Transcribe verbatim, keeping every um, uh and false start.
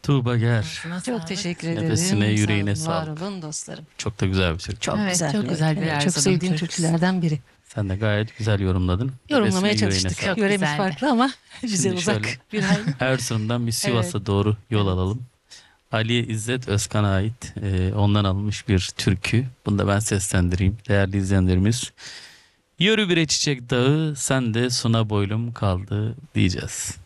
Tuğba Ger. Ağzına Çok sağlık. teşekkür ederim. Nefesine, yüreğine Sağ olun, sağlık. var olun dostlarım. Çok da güzel bir türkü. Çok Evet, güzel. çok güzel bir evet, Çok Erzurum sevdiğim türküsü. türkülerden biri. Sen de gayet güzel yorumladın. Yorumlamaya Nefesine, yüreğine çalıştık. sağlık. Çok Yöremiz güzeldi. farklı ama bize Şimdi uzak şöyle. bir hayli. Erzurum'dan bir Sivas'a doğru yol Evet. alalım. Ali İzzet Özkan'a ait e, ondan alınmış bir türkü. Bunu da ben seslendireyim değerli izleyenlerimiz. Yürü bre çiçek dağı, sen de suna boylum kaldı diyeceğiz.